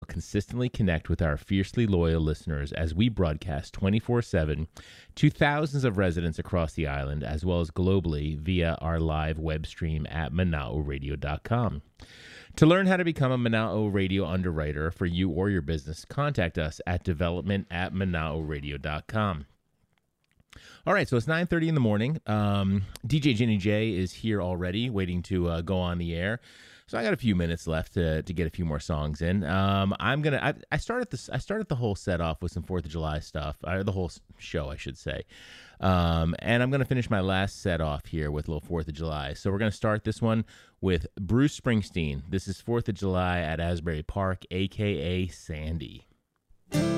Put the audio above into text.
consistently connect with our fiercely loyal listeners as we broadcast 24/7 to thousands of residents across the island, as well as globally via our live web stream at manaoradio.com. To learn how to become a Manao Radio underwriter for you or your business, contact us at development@manaoradio.com. All right, so it's 9:30 in the morning. DJ Ginny J is here already, waiting to go on the air. So I got a few minutes left to get a few more songs in. I started the whole set off with some 4th of July stuff, the whole show, I should say. And I'm gonna finish my last set off here with a little 4th of July. So we're gonna start this one with Bruce Springsteen. This is 4th of July at Asbury Park, aka Sandy.